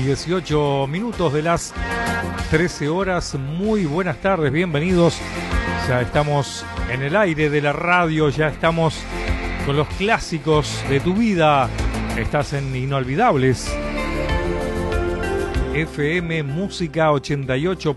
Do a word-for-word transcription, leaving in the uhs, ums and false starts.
dieciocho minutos de las trece horas. Muy buenas tardes, bienvenidos. Ya estamos en el aire de la radio, ya estamos con los clásicos de tu vida. Estás en Inolvidables. F M Música ochenta y ocho